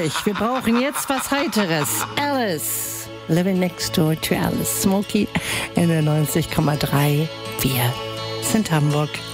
traurig. Wir brauchen jetzt was Heiteres. Alice. Living Next Door to Alice. Smokey in der 90,3. Wir sind Hamburg.